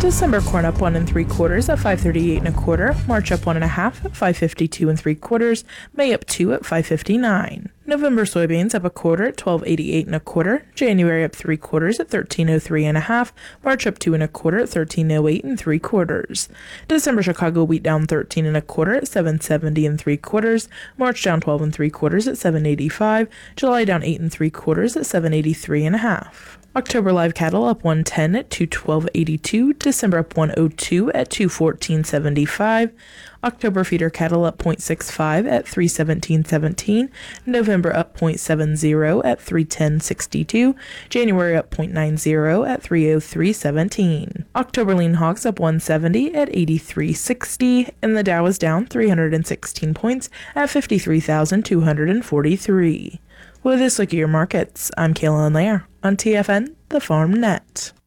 December corn up 1 3/4 at $5.38 1/4. March up 1 1/2 at $5.52 3/4. May up 2 at $5.59. November soybeans up 1/4 at $12.88 1/4. January up 3/4 at $13.03 1/2. March up 2 1/4 at $13.08 3/4. December Chicago wheat down 13 1/4 at $7.70 3/4. March down 12 3/4 at $7.85. July down 8 3/4 at $7.83 1/2. October live cattle up 110 at $212.82. December up 102 at $214.75. October feeder cattle up 0.65 at $317.17. November up 0.70 at $310.62. January up 0.90 at $303.17. October lean hogs up 170 at $83.60. And the Dow is down 316 points at 53,243. With this look at your markets, I'm Kaylin Lair on TFN, the Farm Net.